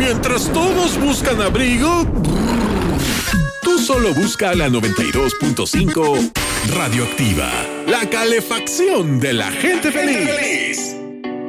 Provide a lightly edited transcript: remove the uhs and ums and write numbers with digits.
Mientras todos buscan abrigo, tú solo busca la 92.5 Radioactiva, la calefacción de la gente feliz.